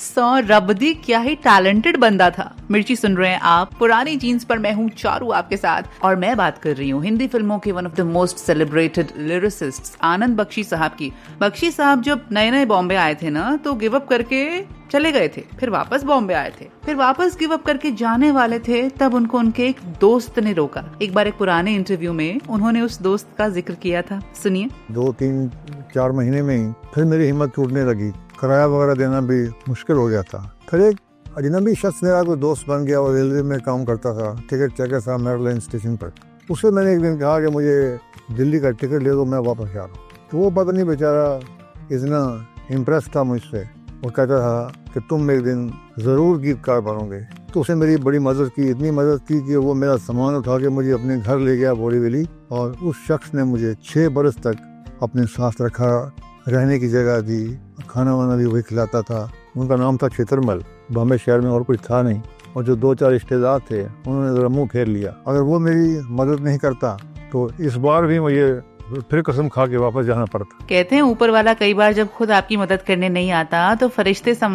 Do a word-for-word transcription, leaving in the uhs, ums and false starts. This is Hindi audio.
सौ रब दी क्या ही टैलेंटेड बंदा था। मिर्ची सुन रहे हैं आप, पुरानी जीन्स पर मैं हूँ चारू आपके साथ, और मैं बात कर रही हूँ हिंदी फिल्मों के one of the most celebrated lyricist आनंद बख्शी साहब की। बख्शी साहब जब नए नए बॉम्बे आए थे ना, तो गिव अप करके चले गए थे, फिर वापस बॉम्बे आए थे, फिर वापस गिव अप करके जाने वाले थे, तब उनको उनके एक दोस्त ने रोका। एक बार एक पुराने इंटरव्यू में उन्होंने उस दोस्त का जिक्र किया था, सुनिए। दो तीन चार महीने में ही फिर मेरी हिम्मत टूटने लगी, किराया वगैरह देना भी मुश्किल हो गया था। फिर एक अजनबी शख्स मेरा कोई दोस्त बन गया और रेलवे में काम करता था, टिकट चेकर था मेरलाइन स्टेशन पर। उससे मैंने एक दिन कहा कि मुझे दिल्ली का टिकट ले दो, मैं वापस जा रहा हूँ। तो वो पता नहीं बेचारा इतना इम्प्रेस था मुझसे और कहता था कि तुम एक दिन ज़रूर गीतकार बनोगे। तो उसने मेरी बड़ी मदद की, इतनी मदद की कि वो मेरा सामान उठा के मुझे अपने घर ले गया बोरीवली, और उस शख्स ने मुझे छः बरस तक अपने साथ रखा, रहने की जगह दी, खाना वाना भी वही खिलाता था। उनका नाम था चित्रमल। बॉम्बे शहर में और कुछ था नहीं, और जो दो चार रिश्तेदार थे उन्होंने ज़रा मुँह फेर लिया। अगर वो मेरी मदद नहीं करता तो इस बार भी मुझे फिर कसम खा के वापस जाना पड़ता। कहते हैं ऊपर वाला कई बार जब खुद आपकी मदद करने नहीं आता तो फरिश्ते